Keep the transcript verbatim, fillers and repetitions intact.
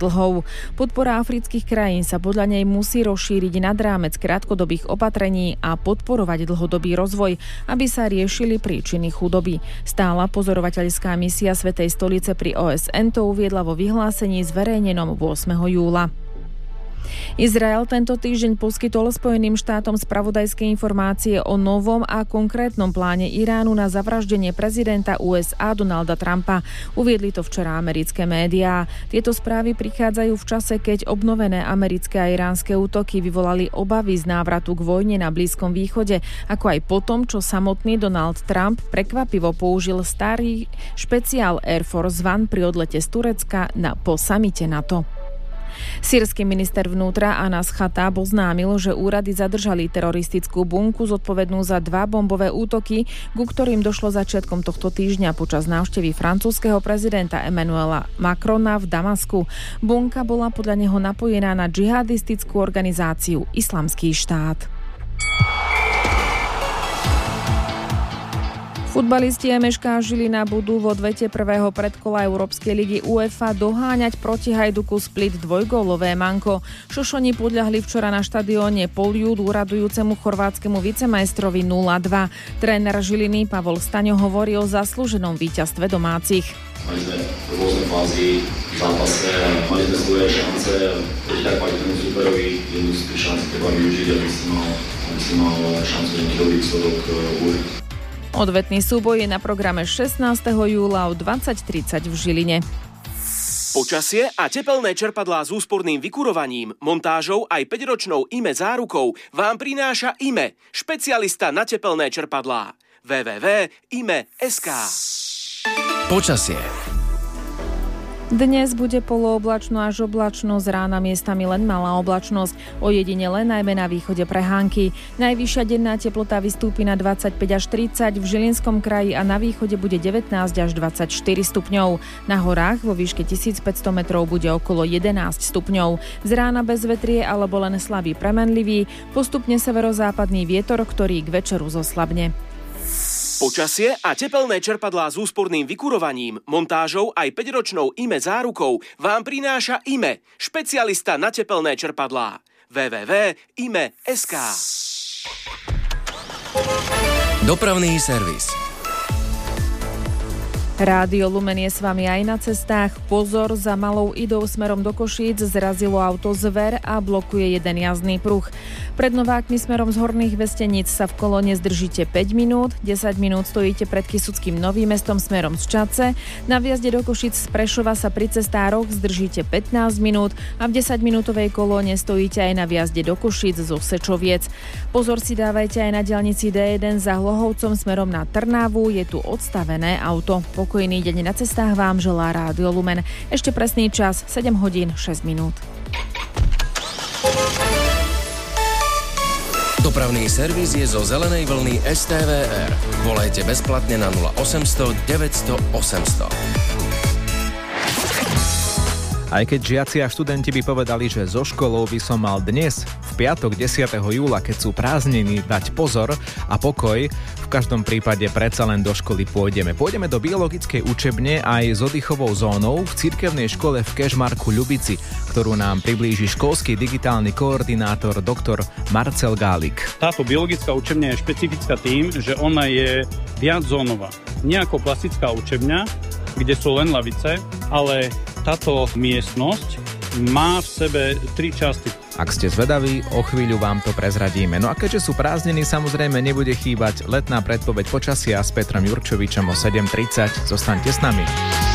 dlhov. Podpora afrických krajín sa podľa nej musí rozšíriť nad rámec krátkodobých opatrení a podporovať dlhodobý rozvoj, aby sa riešili príčiny chudoby. Stála pozorovateľská misia Svätej stolice pri ó es en to uviedla vo vyhlásení zverejnenom ôsmeho júla. Izrael tento týždeň poskytol Spojeným štátom spravodajské informácie o novom a konkrétnom pláne Iránu na zavraždenie prezidenta ú es á Donalda Trumpa. Uviedli to včera americké médiá. Tieto správy prichádzajú v čase, keď obnovené americké a iránske útoky vyvolali obavy z návratu k vojne na Blízkom východe, ako aj po tom, čo samotný Donald Trump prekvapivo použil starý špeciál Air Force One pri odlete z Turecka na po samite NATO. Sýrsky minister vnútra Anas Chatab oznámil, že úrady zadržali teroristickú bunku zodpovednú za dva bombové útoky, ku ktorým došlo začiatkom tohto týždňa počas návštevy francúzskeho prezidenta Emmanuela Macrona v Damasku. Bunka bola podľa neho napojená na džihadistickú organizáciu Islamský štát. Futbalisti em ešká Žilina budú vo odvete prvého predkola Európskej ligy UEFA doháňať proti Hajduku Split dvojgólové manko. Šošoni podľahli včera na štadióne Poljud úradujúcemu chorvátskemu vicemajstrovi nula dva. Tréner Žiliny Pavol Staňo hovorí o zaslúženom víťazstve domácich. Mali sme rôzne fázy v zápase a mali sme svoje šance a proti tak mali tomu superovi jednu z tých šancí treba využiť, aby si mal, aby si mal šancu nejaký dobrý výsledok uhriť. Odvetný súboj je na programe šestnásteho júla o dvadsať tridsať v Žiline. Počasie a tepelné čerpadlá s úsporným vykurovaním, montážou aj päťročnou í em é zárukou vám prináša í em é, špecialista na tepelné čerpadlá. w w w bodka i m e bodka es ká. Počasie. Dnes bude polooblačno až oblačno, z rána miestami len malá oblačnosť, ojedinele najmä na východe prehánky. Najvyššia denná teplota vystúpi na dvadsaťpäť až tridsať, v Žilinskom kraji a na východe bude devätnásť až dvadsaťštyri stupňov. Na horách vo výške tisícpäťsto metrov bude okolo jedenásť stupňov. Z rána bez vetrie alebo len slabý premenlivý, postupne severozápadný vietor, ktorý k večeru zoslabne. Počasie a tepelné čerpadlá s úsporným vykurovaním, montážou aj päťročnou í em é zárukou vám prináša í em é, špecialista na tepelné čerpadlá. w w w bodka i m e bodka es ká. Dopravný servis. Rádio Lumen je s vami aj na cestách. Pozor, za Malou Idou smerom do Košíc zrazilo auto Zver a blokuje jeden jazdný pruh. Pred Novákmi smerom z Horných Vesteníc sa v kolóne zdržíte päť minút, desať minút stojíte pred Kysuckým Novým Mestom smerom z Čadce. Na vjazde do Košíc z Prešova sa pri cestároch zdržíte pätnásť minút a v desaťminútovej kolóne stojíte aj na vjazde do Košíc zo Sečoviec. Pozor si dávajte aj na diaľnici dé jeden za Hlohovcom smerom na Trnavu, je tu odstavené auto. Pokojný deň na cestách vám želá Rádio Lumen. Ešte presný čas, sedem hodín šesť minút. Dopravný servis je zo zelenej vlny es té vé er. Volajte bezplatne na nula osemsto deväťsto osemsto. Aj keď žiaci a študenti by povedali, že so školou by som mal dnes, v piatok desiateho júla, keď sú prázdniny, dať pozor a pokoj, v každom prípade predsa len do školy pôjdeme. Pôjdeme do biologickej učebne aj s oddychovou zónou v cirkevnej škole v Kežmarku Ľubici, ktorú nám priblíži školský digitálny koordinátor doktor Marcel Gálik. Táto biologická učebňa je špecifická tým, že ona je viac zónová. Nie ako klasická učebňa, kde sú len lavice, ale táto miestnosť má v sebe tri časti. Ak ste zvedaví, o chvíľu vám to prezradíme. No a keďže sú prázdniny, samozrejme nebude chýbať letná predpoveď počasia s Petrom Jurčovičom o sedem tridsať. Zostaňte s nami.